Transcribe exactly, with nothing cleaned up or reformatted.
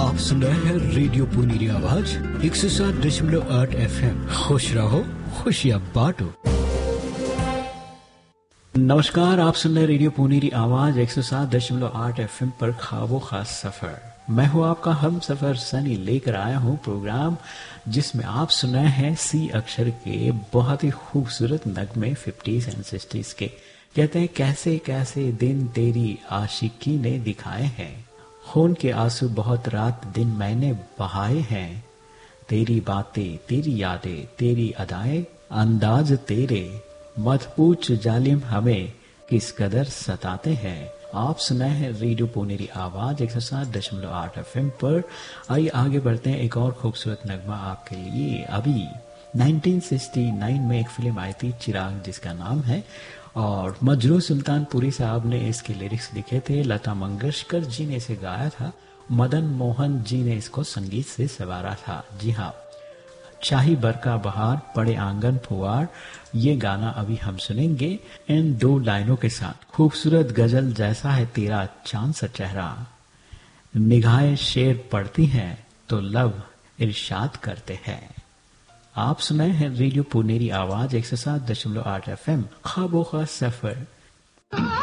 आप सुन रहे हैं रेडियो पुनीरी आवाज एक सौ सात दशमलव आठ एफ एम। खुश रहो, खुशियाँ बांटो। नमस्कार, आप सुन रहे रेडियो पुनीरी आवाज एक सौ सात दशमलव आठ एफ एम पर ख्वाबों का सफर। मैं हूँ आपका हम सफर सनी, लेकर आया हूँ प्रोग्राम जिसमें आप सुन रहे हैं सी अक्षर के बहुत ही खूबसूरत नगमे फिफ्टीज एंड सिक्सटीज के। कहते हैं कैसे कैसे दिन तेरी आशिकी ने दिखाए हैं, खून के आंसू बहुत रात दिन मैंने बहाए हैं। तेरी बातें, तेरी यादें, तेरी अदाएं, अंदाज तेरे, मत पूछ जालिम हमें किस कदर सताते हैं। आप सुनाए हैं रेडियो पुनीरी आवाज एक सौ सात दशमलव आठ एफ एम पर। आइए आगे बढ़ते हैं, एक और खूबसूरत नगमा आपके लिए। अभी उन्नीस सौ उनहत्तर में एक फिल्म आई थी चिराग, जिसका नाम है, और मजरू सुल्तानपुरी साहब ने इसके लिरिक्स लिखे थे। लता मंगेशकर जी ने इसे गाया था, मदन मोहन जी ने इसको संगीत से संवारा था। जी हाँ, शाही बरका बहार पड़े आंगन फुवार, ये गाना अभी हम सुनेंगे इन दो लाइनों के साथ। खूबसूरत गजल जैसा है तेरा चांद सा चेहरा, निगाहें शेर पड़ती हैं तो लब इरशाद करते हैं। आप सुनाए हैं रेडियो पुनेरी आवाज एक सौ सात दशमलव आठ एफ एम, ख्वाबों का सफर।